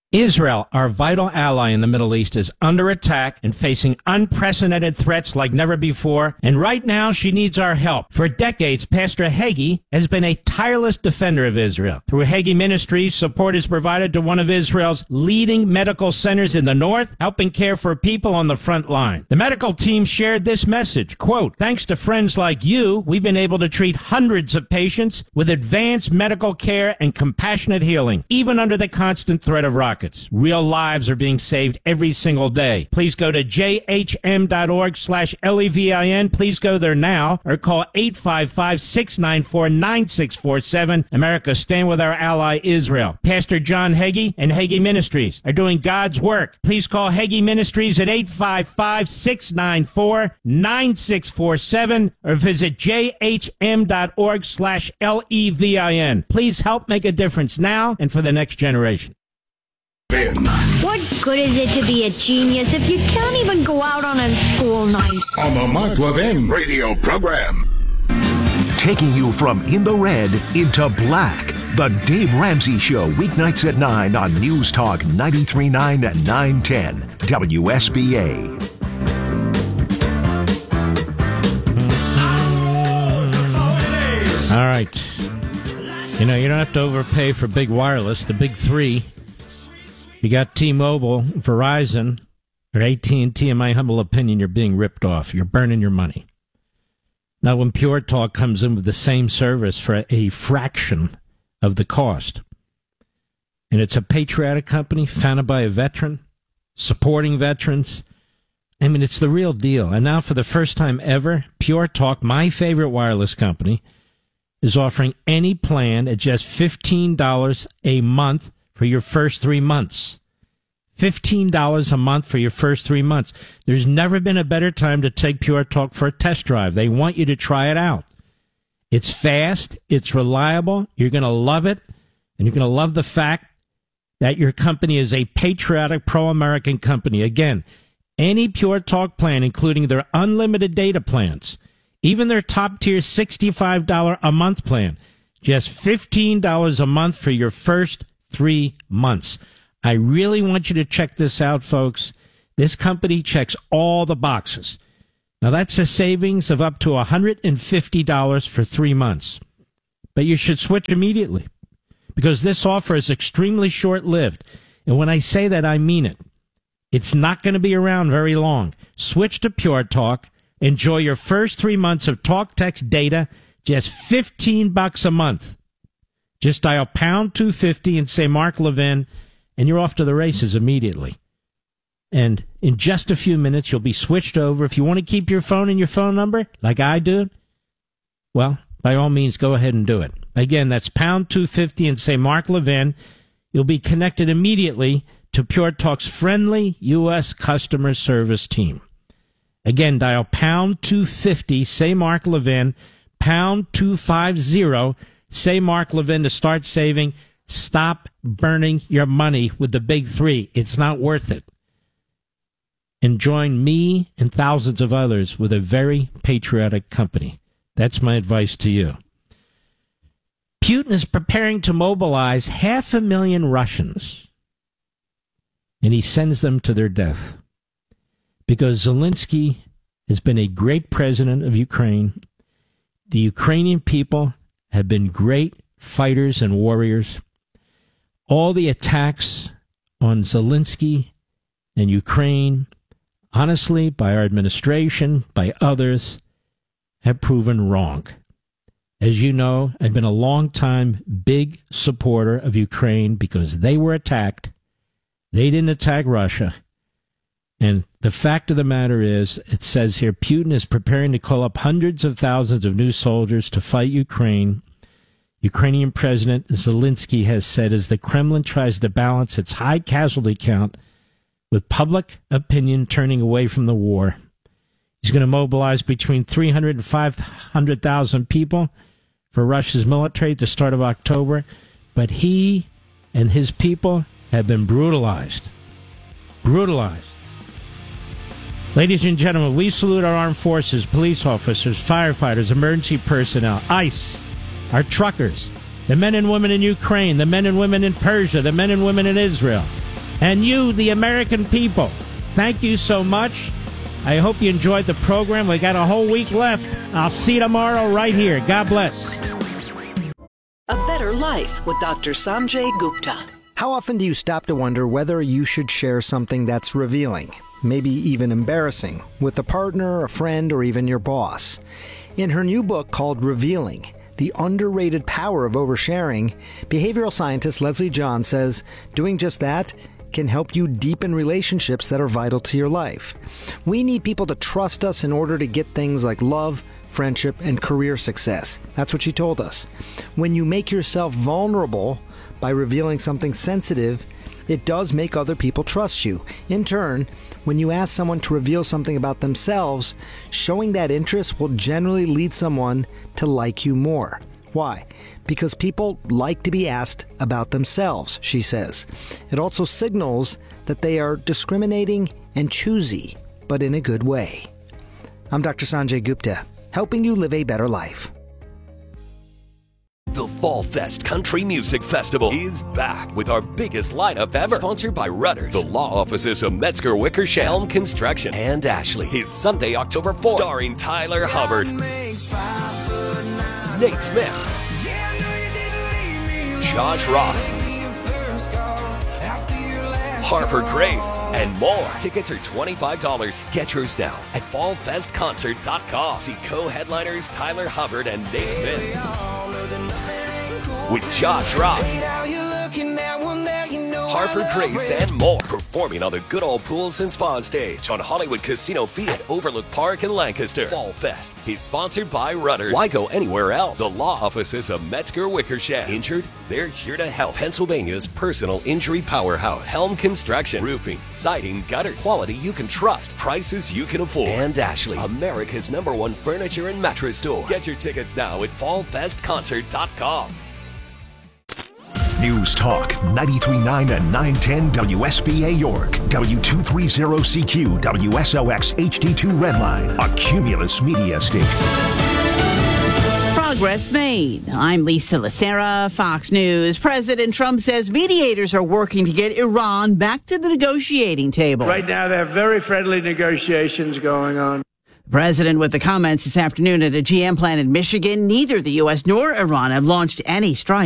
Israel, our vital ally in the Middle East, is under attack and facing unprecedented threats like never before. And right now, she needs our help. For decades, Pastor Hagee has been a tireless defender of Israel. Through Hagee Ministries, support is provided to one of Israel's leading medical centers in the north, helping care for people on the front line. The medical team shared this message, quote, "Thanks to friends like you, we've been able to treat hundreds of patients with advanced medical care and compassionate healing, even under the constant threat of rockets. Real lives are being saved every single day. Please go to jhm.org/LEVIN. Please go there now or call 855-694-9647. America, stand with our ally Israel. Pastor John Hagee and Hagee Ministries are doing God's work. Please call Hagee Ministries at 855-694-9647 or visit jhm.org/LEVIN. Please help make a difference now and for the next generation. What good is it to be a genius if you can't even go out on a school night? On the Mark Levin radio program. Taking you from in the red into black. The Dave Ramsey Show, weeknights at 9 on News Talk 93.9 and 910 WSBA. All right. You know, you don't have to overpay for big wireless, the big three. You got T-Mobile, Verizon, or AT&T. In my humble opinion, you're being ripped off. You're burning your money. Now, when Pure Talk comes in with the same service for a fraction of the cost, and it's a patriotic company founded by a veteran, supporting veterans, I mean, it's the real deal. And now, for the first time ever, Pure Talk, my favorite wireless company, is offering any plan at just $15 a month for your first 3 months. $15 a month for your first 3 months. There's never been a better time to take Pure Talk for a test drive. They want you to try it out. It's fast. It's reliable. You're going to love it. And you're going to love the fact that your company is a patriotic, pro-American company. Again, any Pure Talk plan, including their unlimited data plans, even their top-tier $65 a month plan, just $15 a month for your first 3 months. I really want you to check this out, folks. This company checks all the boxes. Now, that's a savings of up to $150 for 3 months. But you should switch immediately because this offer is extremely short-lived. And when I say that, I mean it. It's not going to be around very long. Switch to Pure Talk. Enjoy your first 3 months of talk, text, data, just $15 a month. Just dial pound 250 and say Mark Levin, and you're off to the races immediately. And in just a few minutes, you'll be switched over. If you want to keep your phone and your phone number, like I do, well, by all means, go ahead and do it. Again, that's pound 250 and say Mark Levin. You'll be connected immediately to Pure Talk's friendly U.S. customer service team. Again, dial pound 250, say Mark Levin, pound 250, say Mark Levin to start saving. Stop burning your money with the big three. It's not worth it. And join me and thousands of others with a very patriotic company. That's my advice to you. Putin is preparing to mobilize 500,000 Russians, and he sends them to their death. Because Zelensky has been a great president of Ukraine. The Ukrainian people have been great fighters and warriors. All the attacks on Zelensky and Ukraine, honestly, by our administration, by others, have proven wrong. As you know, I've been a long-time big supporter of Ukraine because they were attacked. They didn't attack Russia. And the fact of the matter is, it says here, Putin is preparing to call up hundreds of thousands of new soldiers to fight Ukraine. Ukrainian President Zelensky has said as the Kremlin tries to balance its high casualty count with public opinion turning away from the war. He's going to mobilize between 300 and 500,000 people for Russia's military at the start of October. But he and his people have been brutalized. Brutalized. Ladies and gentlemen, we salute our armed forces, police officers, firefighters, emergency personnel, ICE, our truckers, the men and women in Ukraine, the men and women in Persia, the men and women in Israel, And you, the American people, thank you so much. I hope you enjoyed the program. We got a whole week left. I'll see you tomorrow right here. God bless. A Better Life with Dr. Sanjay Gupta. How often do you stop to wonder whether you should share something that's revealing, maybe even embarrassing, with a partner, a friend, or even your boss? In her new book called Revealing, The Underrated Power of Oversharing, behavioral scientist Leslie John says doing just that can help you deepen relationships that are vital to your life. We need people to trust us in order to get things like love, friendship, and career success. That's what she told us. When you make yourself vulnerable by revealing something sensitive, it does make other people trust you. In turn, when you ask someone to reveal something about themselves, showing that interest will generally lead someone to like you more. Why? Because people like to be asked about themselves, she says. It also signals that they are discriminating and choosy, but in a good way. I'm Dr. Sanjay Gupta, helping you live a better life. The Fall Fest Country Music Festival is back with our biggest lineup ever. Sponsored by Rudders, the law offices of Metzger Wickersham, Helm Construction, and Ashley. Is Sunday, October 4th. Starring Tyler Hubbard, Nate Smith, Josh Ross, Harper Grace, and more. Tickets are $25. Get yours now at fallfestconcert.com. See co-headliners Tyler Hubbard and Nate Smith with Josh Ross, Harper Grace, and more. Performing on the Good Old Pools and Spa stage on Hollywood Casino Fee at Overlook Park in Lancaster. Fall Fest is sponsored by Rudders. Why go anywhere else? The law offices of Metzger Wickersham. Injured? They're here to help. Pennsylvania's personal injury powerhouse. Helm Construction. Roofing, siding, gutters. Quality you can trust. Prices you can afford. And Ashley, America's #1 furniture and mattress store. Get your tickets now at fallfestconcert.com. News Talk 93.9 and 910 WSBA York, W230CQ, WSOX HD2 Redline, a Cumulus Media station. Progress made. I'm Lisa Lacera, Fox News. President Trump says mediators are working to get Iran back to the negotiating table. Right now, they have very friendly negotiations going on. The president with the comments this afternoon at a GM plant in Michigan. Neither the U.S. nor Iran have launched any strikes.